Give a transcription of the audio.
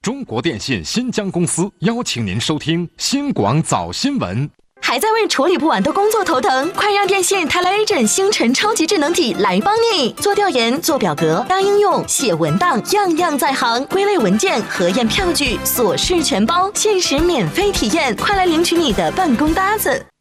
中国电信新疆公司邀请您收听新广早新闻。 还在为处理不完的工作头疼？快让电信Telegent星辰超级智能体来帮你！做调研、做表格、搭应用、写文档，样样在行；归类文件、核验票据，琐事全包，限时免费体验，快来领取你的办公搭子！